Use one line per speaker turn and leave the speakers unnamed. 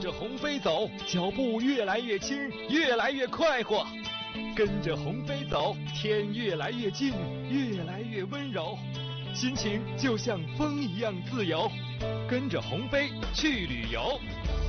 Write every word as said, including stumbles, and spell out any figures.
着鸿飞走，脚步越来越轻，越来越快活。跟着鸿飞走，天越来越近，越来越温柔，心情就像风一样自由。跟着鸿飞去旅游。